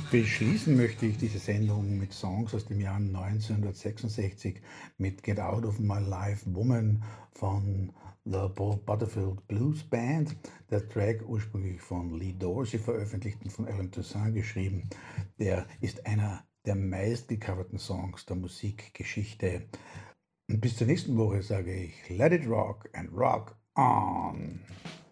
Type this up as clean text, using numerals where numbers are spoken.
Beschließen möchte ich diese Sendung mit Songs aus dem Jahr 1966 mit „Get Out of My Life Woman" von The Butterfield Blues Band. Der Track, ursprünglich von Lee Dorsey veröffentlicht und von Alan Toussaint geschrieben, der ist einer der meistgecoverten Songs der Musikgeschichte. Und bis zur nächsten Woche sage ich: Let it rock and rock on!